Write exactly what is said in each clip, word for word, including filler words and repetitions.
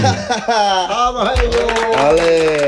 ¡Vamos a ello! ¡Vale!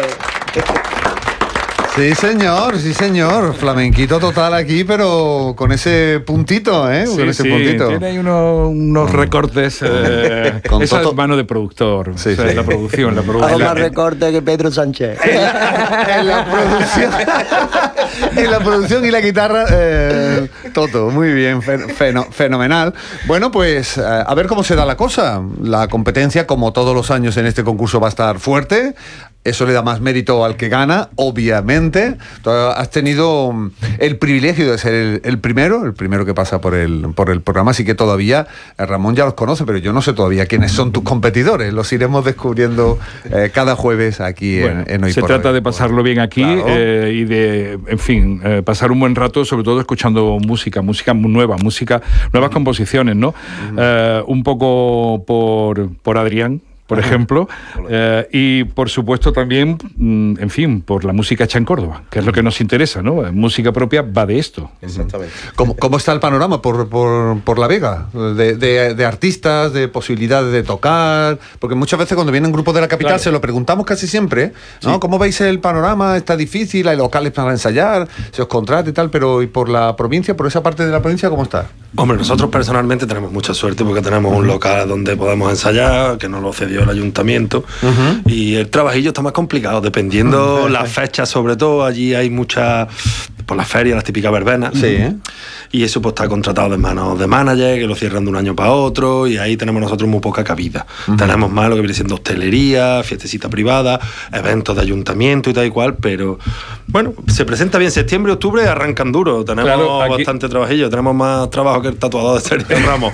Sí, señor, sí, señor. Flamenquito total aquí, pero con ese puntito, ¿eh? Sí, con ese sí, puntito. tiene ahí unos, unos recortes. Eh, Con esa Toto. es mano de productor. Sí, o sea, sí. La producción, la Hago producción. más recorte que Pedro Sánchez. En la producción, en la producción y la guitarra, eh, Toto, muy bien, feno- fenomenal. Bueno, pues eh, a ver cómo se da la cosa. La competencia, como todos los años en este concurso, va a estar fuerte. Eso le da más mérito al que gana, obviamente. Tú has tenido mm, el privilegio de ser el, el primero, el primero que pasa por el, por el programa, así que todavía eh, Ramón ya los conoce, pero yo no sé todavía quiénes son tus competidores. Los iremos descubriendo eh, cada jueves aquí Bueno, en, en Hoy se por trata Hoy. de pasarlo bien aquí, Claro. eh, y de, en fin, eh, pasar un buen rato, sobre todo escuchando música, música nueva, música, nuevas composiciones, ¿no? Eh, un poco por, por Adrián, por ejemplo, eh, y por supuesto también, mm, en fin, por la música hecha en Córdoba, que es lo que nos interesa, ¿no? Música propia va de esto. Exactamente. ¿Cómo, cómo está el panorama por, por, por La Vega? De, de, de artistas, de posibilidades de tocar. Porque muchas veces cuando vienen grupos de la capital, Claro. se lo preguntamos casi siempre, ¿no? Sí. ¿Cómo veis el panorama? ¿Está difícil? ¿Hay locales para ensayar? ¿Se os contrata y tal? Pero ¿y por la provincia, por esa parte de la provincia, cómo está? Hombre, nosotros personalmente tenemos mucha suerte porque tenemos un local donde podemos ensayar, que nos lo cedió el ayuntamiento, Uh-huh. y el trabajillo está más complicado, dependiendo las fechas, sobre todo, allí hay muchas, por las ferias, las típicas verbenas, Sí, ¿eh? y eso pues está contratado de manos de manager, que lo cierran de un año para otro, y ahí tenemos nosotros muy poca cabida. Uh-huh. Tenemos más lo que viene siendo hostelería, fiestecita privada, eventos de ayuntamiento y tal y cual, pero bueno, se presenta bien. Septiembre, octubre arrancan duro, tenemos Claro, aquí- bastante trabajillo, tenemos más trabajo que el tatuador de Sergio Ramos.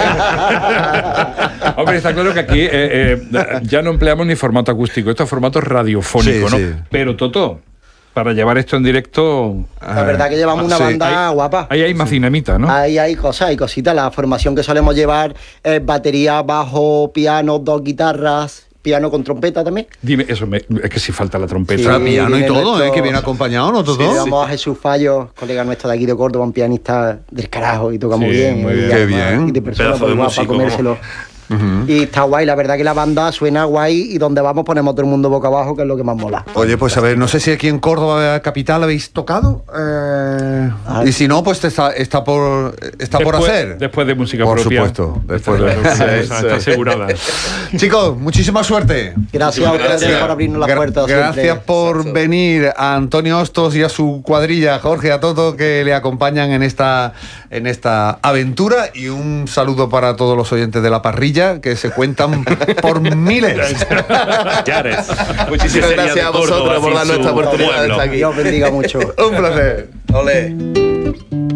Hombre, está claro que aquí eh, eh, ya no empleamos ni formato acústico, esto es formato radiofónico, Sí, ¿no? sí. Pero Toto, para llevar esto en directo, La verdad que llevamos una Sí, banda guapa. ahí hay más dinamita, ¿no? Ahí hay cosas, hay cositas. La formación que solemos llevar es batería, bajo, piano, dos guitarras, piano con trompeta también. Dime, eso me- es que si falta la trompeta. Sí. Tra- piano y viene todo, nuestro- ¿eh? Que viene acompañado, ¿no? Todo. Llevamos a Jesús Fallos, colega nuestro de aquí de Córdoba, un pianista del carajo y toca muy Sí, bien. muy y bien. Qué además, bien. Y de persona Pedazo pues, de guapa, músico, comérselo. Y está guay, la verdad que la banda suena guay y donde vamos ponemos todo el mundo boca abajo, que es lo que más mola. Oye, pues a ver, no sé si aquí en Córdoba capital habéis tocado. eh, Ah. y si no, pues está, está por está por Después- hacer. Después de música Por propia. supuesto, después de- Está, está- está asegurada. Chicos, muchísima suerte. Gracias a ustedes por abrirnos las Gra- puertas. Gracias siempre. por venir, a Antonio Hostos y a su cuadrilla, Jorge, a Toto, que le acompañan en esta, en esta aventura. Y un saludo para todos los oyentes de La Parrilla, que se cuentan por miles. Yares. Muchísimas gracias a vosotros por darnos esta oportunidad de estar aquí. Dios bendiga mucho. Un placer. Ole.